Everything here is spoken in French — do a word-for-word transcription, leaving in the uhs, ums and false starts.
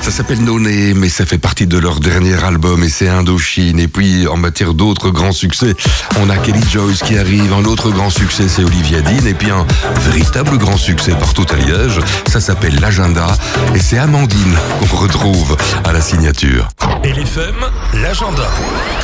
Ça s'appelle No Name, mais ça fait partie de leur dernier album et c'est Indochine. Et puis, en matière d'autres grands succès, on a Kelly Joyce qui arrive. Un autre grand succès, c'est Olivia Dean. Et puis, un véritable grand succès partout à Liège, ça s'appelle L'Agenda. Et c'est Amandine qu'on retrouve à la signature. L F M, l'Agenda.